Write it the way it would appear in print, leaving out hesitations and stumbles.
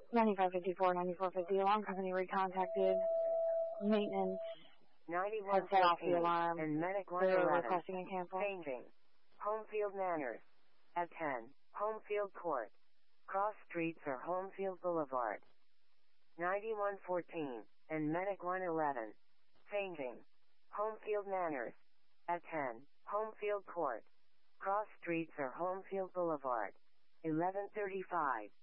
9554, 9450, alarm company recontacted. Maintenance had set off the 9114 alarm. and Medic They're 111. requesting a cancel. Changing. Homefield Manors. At 10. Homefield Court. Cross Streets or Homefield Boulevard. 9114 and Medic 111. Changing. Homefield Manors. At 10. Homefield Court. Cross Streets or Homefield Boulevard. 1135.